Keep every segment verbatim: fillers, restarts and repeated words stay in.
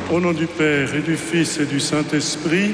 Au nom du Père et du Fils et du Saint-Esprit,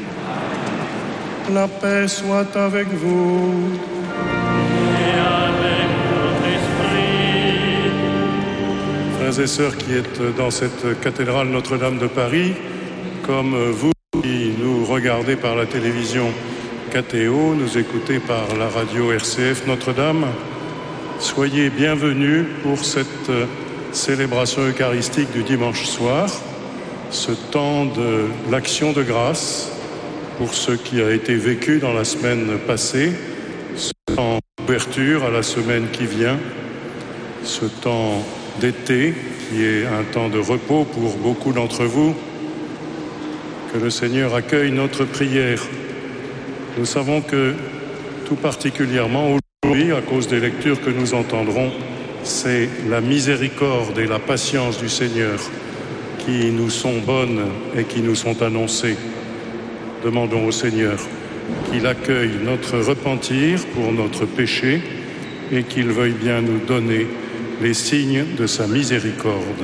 la paix soit avec vous. Et avec votre esprit. Frères et sœurs qui êtes dans cette cathédrale Notre-Dame de Paris, comme vous qui nous regardez par la télévision K T O, nous écoutez par la radio R C F Notre-Dame, soyez bienvenus pour cette célébration eucharistique du dimanche soir, ce temps de l'action de grâce pour ce qui a été vécu dans la semaine passée, ce temps d'ouverture à la semaine qui vient, ce temps d'été qui est un temps de repos pour beaucoup d'entre vous. Que le Seigneur accueille notre prière. Nous savons que tout particulièrement aujourd'hui, à cause des lectures que nous entendrons, c'est la miséricorde et la patience du Seigneur qui nous sont bonnes et qui nous sont annoncées. Demandons au Seigneur qu'il accueille notre repentir pour notre péché et qu'il veuille bien nous donner les signes de sa miséricorde.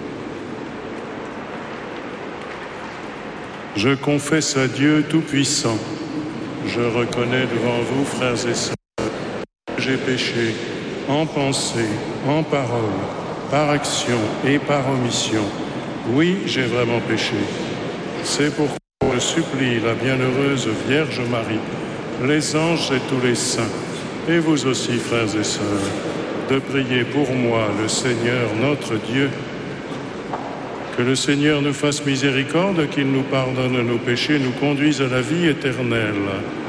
Je confesse à Dieu Tout-Puissant, je reconnais devant vous, frères et sœurs, que j'ai péché en pensée, en parole, par action et par omission. Oui, j'ai vraiment péché. C'est pourquoi je supplie la bienheureuse Vierge Marie, les anges et tous les saints, et vous aussi, frères et sœurs, de prier pour moi, le Seigneur notre Dieu. Que le Seigneur nous fasse miséricorde, qu'il nous pardonne nos péchés, nous conduise à la vie éternelle.